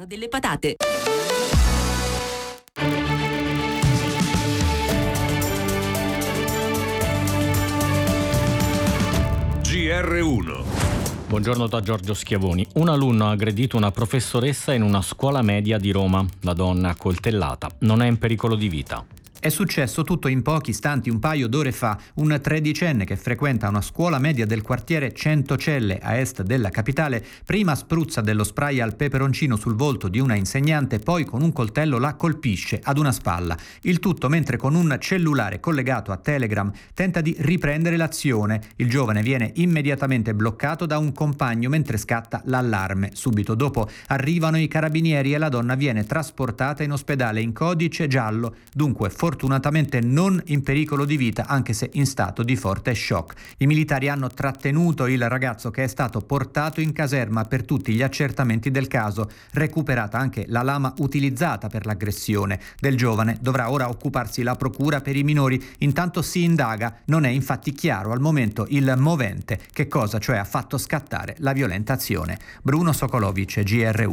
Delle patate. GR1. Buongiorno da Giorgio Schiavoni. Un alunno ha aggredito una professoressa in una scuola media di Roma. La donna accoltellata non è in pericolo di vita. È successo tutto in pochi istanti, un paio d'ore fa. Un tredicenne che frequenta una scuola media del quartiere Centocelle a est della capitale prima spruzza dello spray al peperoncino sul volto di una insegnante, poi con un coltello la colpisce ad una spalla. Il tutto mentre con un cellulare collegato a Telegram tenta di riprendere l'azione. Il giovane viene immediatamente bloccato da un compagno mentre scatta l'allarme. Subito dopo arrivano i carabinieri e la donna viene trasportata in ospedale in codice giallo, dunque fortunatamente non in pericolo di vita, anche se in stato di forte shock. I militari hanno trattenuto il ragazzo, che è stato portato in caserma per tutti gli accertamenti del caso. Recuperata anche la lama utilizzata per l'aggressione. Del giovane dovrà ora occuparsi la procura per i minori. Intanto si indaga, non è infatti chiaro al momento il movente, che cosa cioè ha fatto scattare la violenta azione. Bruno Sokolovic,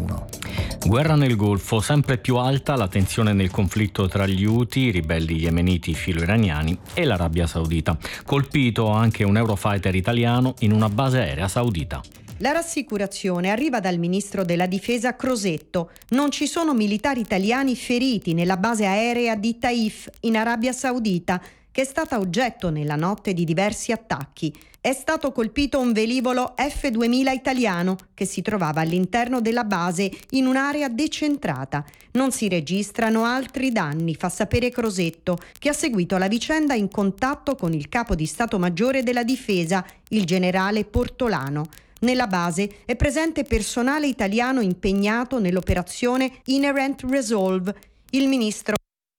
GR1. Guerra nel Golfo, sempre più alta la tensione nel conflitto tra gli Houthi, i ribelli yemeniti filo-iraniani, e l'Arabia Saudita. Colpito anche un Eurofighter italiano in una base aerea saudita. La rassicurazione arriva dal ministro della difesa Crosetto. Non ci sono militari italiani feriti nella base aerea di Taif, in Arabia Saudita, che è stata oggetto nella notte di diversi attacchi. È stato colpito un velivolo F-2000 italiano che si trovava all'interno della base in un'area decentrata. Non si registrano altri danni, fa sapere Crosetto, che ha seguito la vicenda in contatto con il capo di Stato Maggiore della Difesa, il generale Portolano. Nella base è presente personale italiano impegnato nell'operazione Inherent Resolve. Il ministro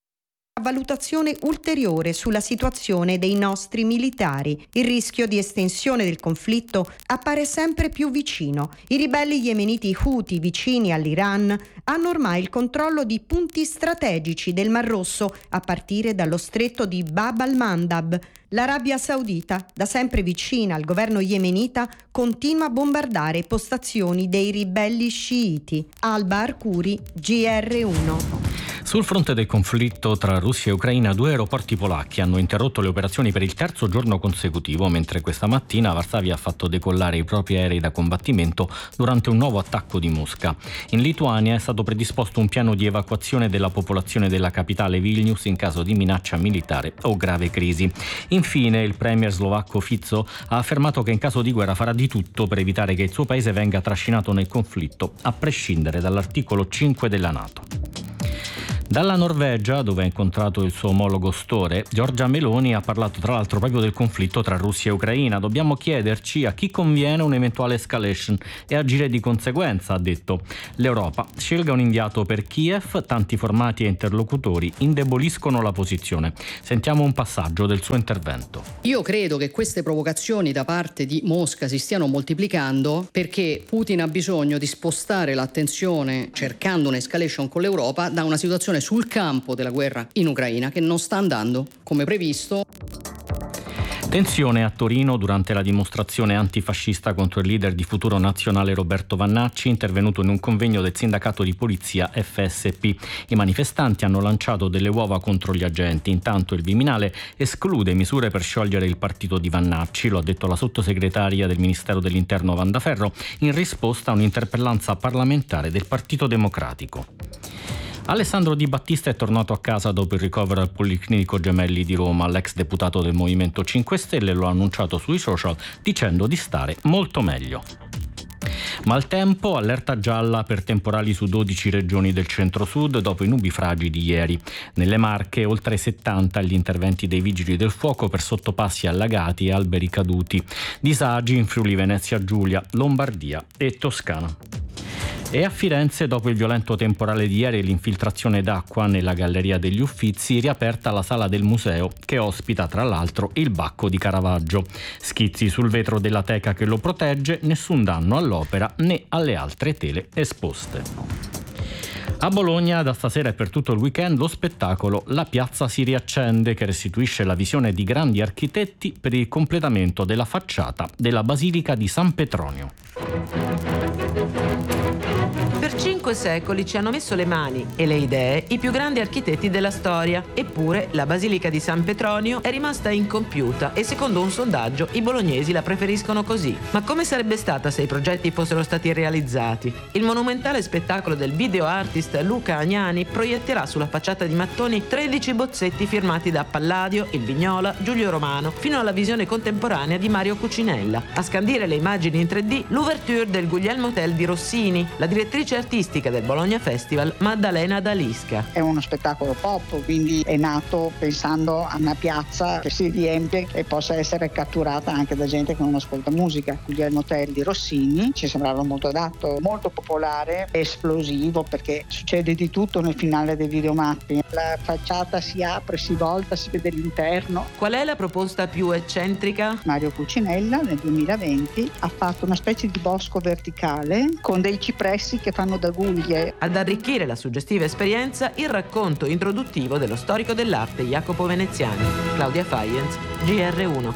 valutazione ulteriore sulla situazione dei nostri militari. Il rischio di estensione del conflitto appare sempre più vicino. I ribelli yemeniti Houthi, vicini all'Iran, hanno ormai il controllo di punti strategici del Mar Rosso, a partire dallo stretto di Bab al-Mandab. L'Arabia Saudita, da sempre vicina al governo yemenita, continua a bombardare postazioni dei ribelli sciiti. Alba Arcuri, GR1. Sul fronte del conflitto tra Russia e Ucraina, 2 aeroporti polacchi hanno interrotto le operazioni per il terzo giorno consecutivo, mentre questa mattina Varsavia ha fatto decollare i propri aerei da combattimento durante un nuovo attacco di Mosca. In Lituania è stato predisposto un piano di evacuazione della popolazione della capitale Vilnius in caso di minaccia militare o grave crisi. Infine, il premier slovacco Fico ha affermato che in caso di guerra farà di tutto per evitare che il suo paese venga trascinato nel conflitto, a prescindere dall'articolo 5 della NATO. Dalla Norvegia, dove ha incontrato il suo omologo Støre, Giorgia Meloni ha parlato tra l'altro proprio del conflitto tra Russia e Ucraina. Dobbiamo chiederci a chi conviene un'eventuale escalation e agire di conseguenza, ha detto. L'Europa scelga un inviato per Kiev, tanti formati e interlocutori indeboliscono la posizione. Sentiamo un passaggio del suo intervento. Io credo che queste provocazioni da parte di Mosca si stiano moltiplicando perché Putin ha bisogno di spostare l'attenzione, cercando un'escalation con l'Europa, da una situazione sul campo della guerra in Ucraina che non sta andando come previsto. Tensione a Torino durante la dimostrazione antifascista contro il leader di Futuro Nazionale Roberto Vannacci, intervenuto in un convegno del sindacato di polizia FSP. I manifestanti hanno lanciato delle uova contro gli agenti. Intanto il Viminale esclude misure per sciogliere il partito di Vannacci, lo ha detto la sottosegretaria del Ministero dell'Interno Vandaferro in risposta a un'interpellanza parlamentare del Partito Democratico. Alessandro Di Battista è tornato a casa dopo il ricovero al Policlinico Gemelli di Roma. L'ex deputato del Movimento 5 Stelle lo ha annunciato sui social dicendo di stare molto meglio. Maltempo, allerta gialla per temporali su 12 regioni del centro-sud dopo i nubifragi di ieri. Nelle Marche oltre 70 gli interventi dei vigili del fuoco per sottopassi allagati e alberi caduti. Disagi in Friuli Venezia Giulia, Lombardia e Toscana. E a Firenze, dopo il violento temporale di ieri e l'infiltrazione d'acqua nella Galleria degli Uffizi, riaperta la sala del museo che ospita tra l'altro il Bacco di Caravaggio. Schizzi sul vetro della teca che lo protegge, nessun danno all'opera né alle altre tele esposte. A Bologna da stasera e per tutto il weekend lo spettacolo La piazza si riaccende, che restituisce la visione di grandi architetti per il completamento della facciata della Basilica di San Petronio. Per 5 5 secoli ci hanno messo le mani e le idee i più grandi architetti della storia. Eppure la Basilica di San Petronio è rimasta incompiuta e secondo un sondaggio i bolognesi la preferiscono così. Ma come sarebbe stata se i progetti fossero stati realizzati? Il monumentale spettacolo del video artist Luca Agnani proietterà sulla facciata di mattoni 13 bozzetti firmati da Palladio, il Vignola, Giulio Romano, fino alla visione contemporanea di Mario Cucinella. A scandire le immagini in 3D, l'ouverture del Guglielmo Tell di Rossini, la direttrice artistica del Bologna Festival, Maddalena D'Alisca. È uno spettacolo pop, quindi è nato pensando a una piazza che si riempie e possa essere catturata anche da gente che non ascolta musica. Guglielmo Tell di Rossini ci sembrava molto adatto, molto popolare, esplosivo, perché succede di tutto nel finale dei videomappi. La facciata si apre, si volta, si vede l'interno. Qual è la proposta più eccentrica? Mario Cucinella nel 2020 ha fatto una specie di bosco verticale con dei cipressi che fanno da guglie. Ad arricchire la suggestiva esperienza, il racconto introduttivo dello storico dell'arte Jacopo Veneziani. Claudia Faienz, GR1.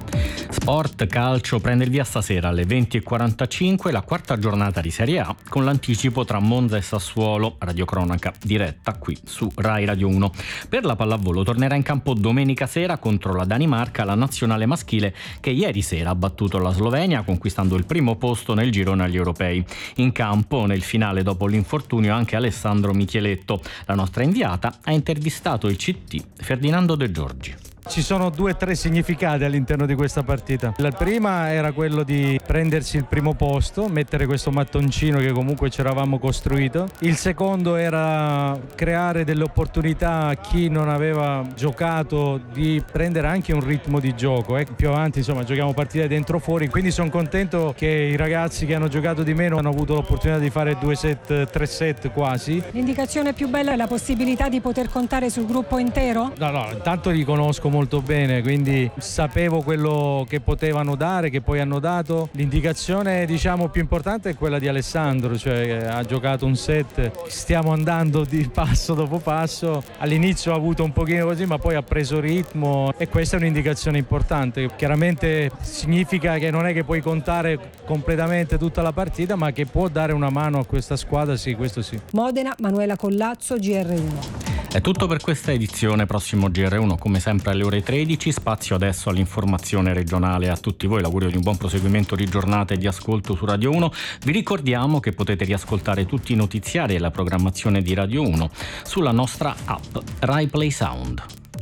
Sport, calcio, prende il via stasera alle 20:45 la quarta giornata di Serie A con l'anticipo tra Monza e Sassuolo, radiocronaca diretta qui su Rai Radio 1. Per la pallavolo tornerà in campo domenica sera contro la Danimarca la nazionale maschile che ieri sera ha battuto la Slovenia conquistando il primo posto nel girone agli europei. In campo nel finale dopo l'infortunio anche Alessandro Micheletto. La nostra inviata ha intervistato il CT Ferdinando De Giorgi. Ci sono 2 o 3 significati all'interno di questa partita. La prima era quello di prendersi il primo posto, mettere questo mattoncino che comunque ci eravamo costruito. Il secondo era creare delle opportunità a chi non aveva giocato di prendere anche un ritmo di gioco. Più avanti insomma giochiamo partite dentro fuori, quindi sono contento che i ragazzi che hanno giocato di meno hanno avuto l'opportunità di fare 2 set, 3 set quasi. L'indicazione più bella è la possibilità di poter contare sul gruppo intero? No, intanto li conosco molto bene, quindi sapevo quello che potevano dare, che poi hanno dato. L'indicazione diciamo più importante è quella di Alessandro, cioè ha giocato un set, stiamo andando di passo dopo passo, all'inizio ha avuto un pochino così ma poi ha preso ritmo e questa è un'indicazione importante. Chiaramente significa che non è che puoi contare completamente tutta la partita ma che può dare una mano a questa squadra, sì, questo sì. Modena, Manuela Collazzo, GR1. È tutto per questa edizione, prossimo GR1 come sempre alle ore 13, spazio adesso all'informazione regionale. A tutti voi l'augurio di un buon proseguimento di giornata e di ascolto su Radio 1. Vi ricordiamo che potete riascoltare tutti i notiziari e la programmazione di Radio 1 sulla nostra app Rai Play Sound.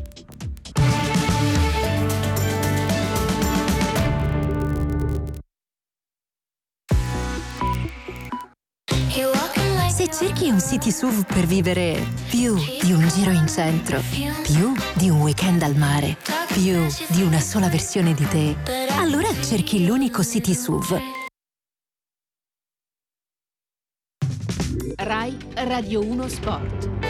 Se cerchi un city SUV per vivere più di un giro in centro, più di un weekend al mare, più di una sola versione di te, allora cerchi l'unico city SUV. Rai Radio 1 Sport.